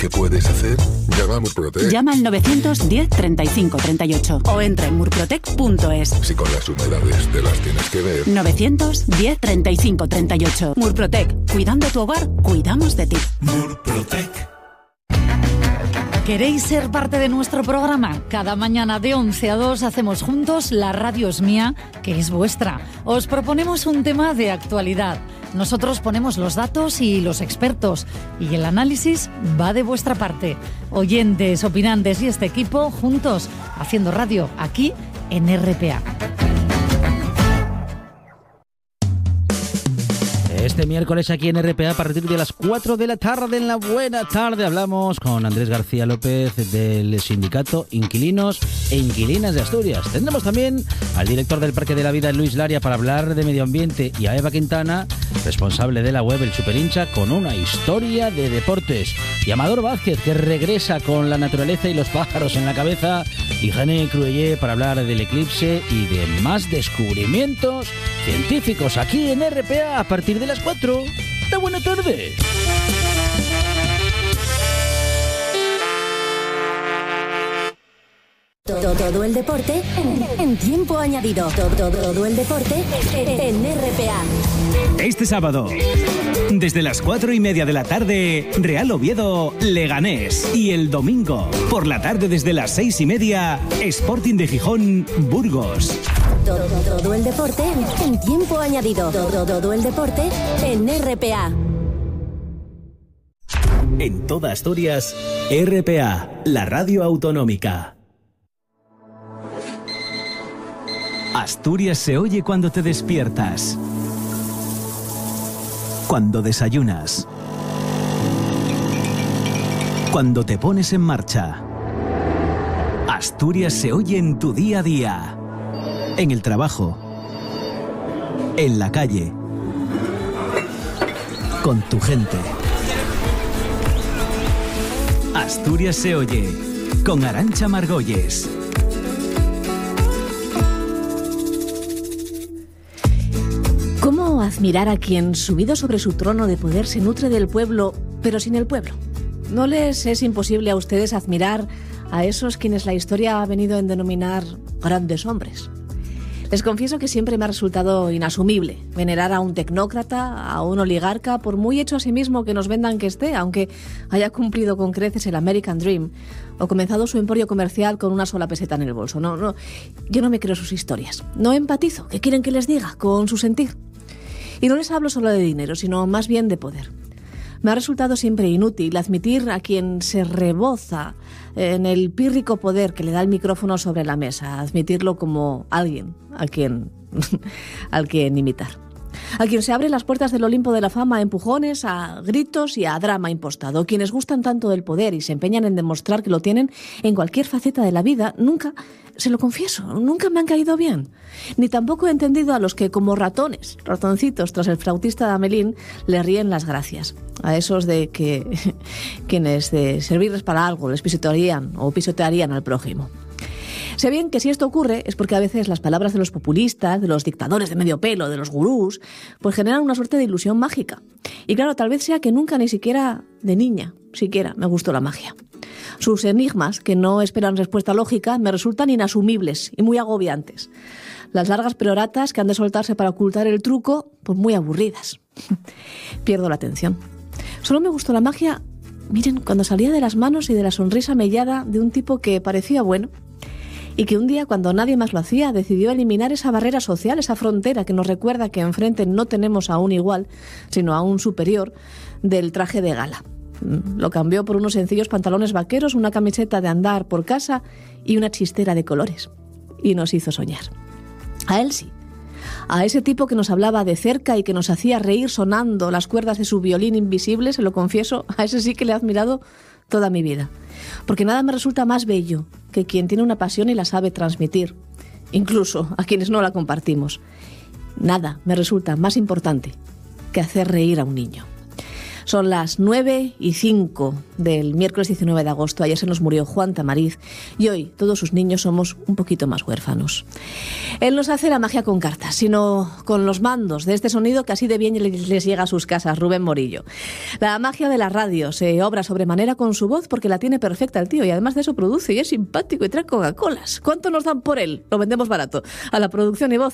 ¿Qué puedes hacer? Llama a Murprotec. Llama al 910 35 38 o entra en murprotec.es. Si con las humedades te las tienes que ver. 910 35 38. Murprotec. Cuidando tu hogar, cuidamos de ti. Murprotec. ¿Queréis ser parte de nuestro programa? Cada mañana de 11 a 2 hacemos juntos La Radio es mía, que es vuestra. Os proponemos un tema de actualidad. Nosotros ponemos los datos y los expertos, y el análisis va de vuestra parte. Oyentes, opinantes y este equipo juntos, haciendo radio aquí en RPA. Este miércoles aquí en RPA a partir de las 4 de la tarde, en la buena tarde, hablamos con Andrés García López del sindicato Inquilinos e Inquilinas de Asturias. Tendremos también al director del Parque de la Vida, Luis Laria, para hablar de medio ambiente, y a Eva Quintana, responsable de la web El Superhincha, con una historia de deportes. Y Amador Vázquez, que regresa con la naturaleza y los pájaros en la cabeza, y Jané Cruellé para hablar del eclipse y de más descubrimientos científicos aquí en RPA a partir de las 4 de buena tarde. Todo el deporte en tiempo añadido. Todo el deporte en RPA. Este sábado, desde las 4:30 de la tarde, Real Oviedo, Leganés. Y el domingo, por la tarde desde las 6:30, Sporting de Gijón, Burgos. Todo el deporte en tiempo añadido. Todo el deporte en RPA. En toda Asturias, RPA, la radio autonómica. Asturias se oye cuando te despiertas, cuando desayunas, cuando te pones en marcha. Asturias se oye en tu día a día, en el trabajo, en la calle, con tu gente. Asturias se oye con Arantxa Margolles. ¿Cómo admirar a quien, subido sobre su trono de poder, se nutre del pueblo, pero sin el pueblo? ¿No les es imposible a ustedes admirar a esos quienes la historia ha venido a denominar grandes hombres? Les confieso que siempre me ha resultado inasumible venerar a un tecnócrata, a un oligarca, por muy hecho a sí mismo que nos vendan que esté, aunque haya cumplido con creces el American Dream o comenzado su emporio comercial con una sola peseta en el bolso. No, yo no me creo sus historias. No empatizo, ¿qué quieren que les diga? Con su sentir. Y no les hablo solo de dinero, sino más bien de poder. Me ha resultado siempre inútil admitir a quien se reboza en el pírrico poder que le da el micrófono sobre la mesa, admitirlo como alguien al quien imitar. A quien se abren las puertas del Olimpo de la fama a empujones, a gritos y a drama impostado. Quienes gustan tanto del poder y se empeñan en demostrar que lo tienen en cualquier faceta de la vida, nunca, se lo confieso, nunca me han caído bien. Ni tampoco he entendido a los que, como ratoncitos tras el flautista de Amelín, le ríen las gracias. A esos de que quienes de servirles para algo les pisotearían al prójimo. Sé bien que si esto ocurre es porque a veces las palabras de los populistas, de los dictadores de medio pelo, de los gurús, pues generan una suerte de ilusión mágica. Y claro, tal vez sea que nunca, ni siquiera de niña, me gustó la magia. Sus enigmas, que no esperan respuesta lógica, me resultan inasumibles y muy agobiantes. Las largas peroratas que han de soltarse para ocultar el truco, pues muy aburridas. Pierdo la atención. Solo me gustó la magia, miren, cuando salía de las manos y de la sonrisa mellada de un tipo que parecía bueno, y que un día, cuando nadie más lo hacía, decidió eliminar esa barrera social, esa frontera que nos recuerda que enfrente no tenemos a un igual, sino a un superior del traje de gala. Lo cambió por unos sencillos pantalones vaqueros, una camiseta de andar por casa y una chistera de colores. Y nos hizo soñar. A él sí. A ese tipo que nos hablaba de cerca y que nos hacía reír sonando las cuerdas de su violín invisible, se lo confieso, a ese sí que le he admirado toda mi vida. Porque nada me resulta más bello que quien tiene una pasión y la sabe transmitir, incluso a quienes no la compartimos. Nada me resulta más importante que hacer reír a un niño. Son las 9:05 del miércoles 19 de agosto. Ayer se nos murió Juan Tamariz y hoy todos sus niños somos un poquito más huérfanos. Él nos hace la magia con cartas, sino con los mandos de este sonido que así de bien les llega a sus casas, Rubén Morillo. La magia de la radio se obra sobremanera con su voz porque la tiene perfecta el tío y además de eso produce y es simpático y trae Coca-Colas. ¿Cuánto nos dan por él? Lo vendemos barato. A la producción y voz